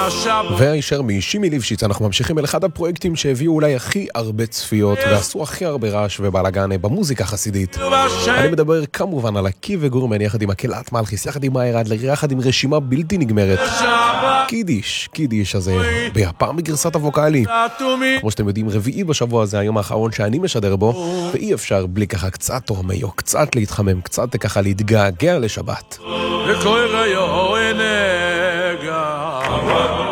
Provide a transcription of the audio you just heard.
והישר משימי ליפשיץ אנחנו ממשיכים אל אחד הפרויקטים שהביאו אולי הכי הרבה צפיות ועשו הכי הרבה רעש ובלגן במוזיקה חסידית. אני מדבר כמובן על הקי וגורמן יחד עם הקהלת מלכיס, יחד עם מאיר אדלר, יחד עם רשימה בלתי נגמרת. קידיש הזה בהפעם בגרסת הווקאלי, כמו שאתם יודעים, רביעי בשבוע זה היום האחרון שאני משדר בו, ואי אפשר בלי ככה קצת תורמי או קצת להתחמם, קצת ככה להתגעגע לשבת. וכל ריו נגע